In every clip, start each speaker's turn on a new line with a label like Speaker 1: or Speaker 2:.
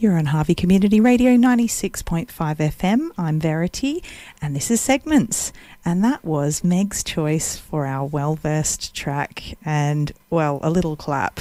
Speaker 1: You're on Harvey Community Radio 96.5 FM. I'm Verity, and this is Segments. And that was Meg's choice for our well-versed track. And, well, a little clap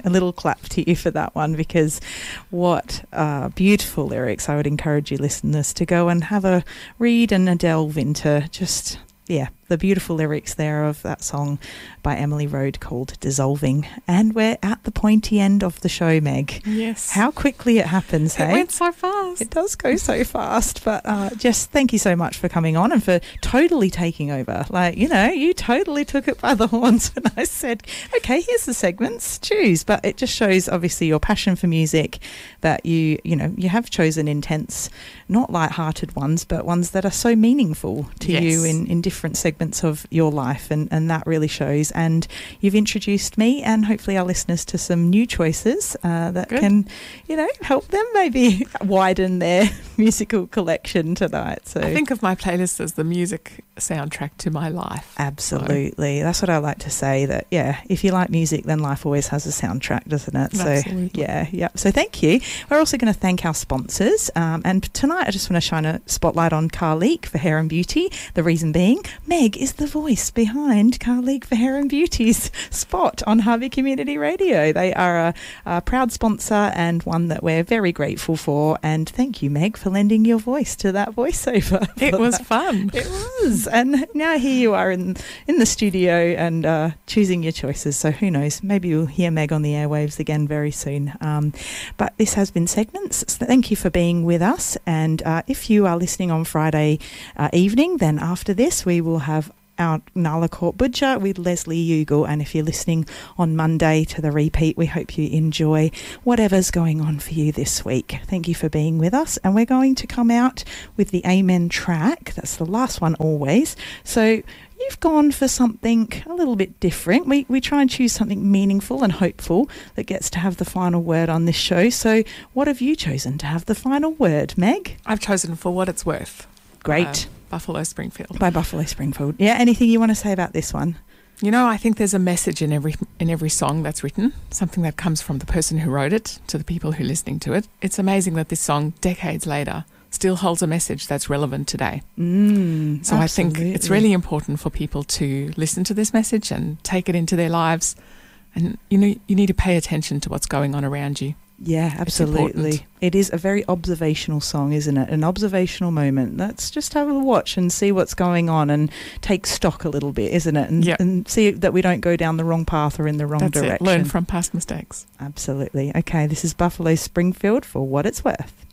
Speaker 1: to you for that one, because what beautiful lyrics. I would encourage you listeners to go and have a read and a delve into just, the beautiful lyrics there of that song by Emily Road called Dissolving. And we're at the pointy end of the show, Meg.
Speaker 2: Yes.
Speaker 1: How quickly it happens, hey?
Speaker 2: It went so fast.
Speaker 1: It does go so fast. But just thank you so much for coming on and for totally taking over. You totally took it by the horns when I said, okay, here's the segments, choose. But it just shows, obviously, your passion for music, that you have chosen intense, not light-hearted ones, but ones that are so meaningful to you in different segments of your life, and that really shows. And you've introduced me and hopefully our listeners to some new choices that can, help them maybe widen their musical collection tonight. So
Speaker 2: I think of my playlist as the music soundtrack to my life.
Speaker 1: Absolutely. So that's what I like to say, that, if you like music, then life always has a soundtrack, doesn't it?
Speaker 2: Absolutely.
Speaker 1: So, So thank you. We're also going to thank our sponsors. And tonight I just want to shine a spotlight on Carleek for Hair and Beauty. The reason being, Meg is the voice behind Carleek for Hair and Beauty's spot on Harvey Community Radio. They are a proud sponsor and one that we're very grateful for. And thank you, Meg, for lending your voice to that voiceover.
Speaker 2: It was fun.
Speaker 1: It was. And now here you are in the studio and choosing your choices. So who knows, maybe you'll hear Meg on the airwaves again very soon. But this has been Segments. So thank you for being with us. And if you are listening on Friday evening, then after this we will have our Nala Court Butcher with Leslie Ugal. And if you're listening on Monday to the repeat, we hope you enjoy whatever's going on for you this week. Thank you for being with us. And we're going to come out with the Amen track. That's the last one always. So you've gone for something a little bit different. We try and choose something meaningful and hopeful that gets to have the final word on this show. So what have you chosen to have the final word, Meg?
Speaker 2: I've chosen For What It's Worth.
Speaker 1: Great.
Speaker 2: Buffalo Springfield.
Speaker 1: By Buffalo Springfield. Yeah, anything you want to say about this one?
Speaker 2: I think there's a message in every song that's written, something that comes from the person who wrote it to the people who are listening to it. It's amazing that this song, decades later, still holds a message that's relevant today. So
Speaker 1: absolutely.
Speaker 2: I think it's really important for people to listen to this message and take it into their lives. And, you need to pay attention to what's going on around you.
Speaker 1: Yeah, absolutely. It is a very observational song, isn't it? An observational moment. Let's just have a watch and see what's going on and take stock a little bit, isn't it? And see that we don't go down the wrong path or in the wrong direction.
Speaker 2: Learn from past mistakes.
Speaker 1: Absolutely. Okay, this is Buffalo Springfield for What It's Worth.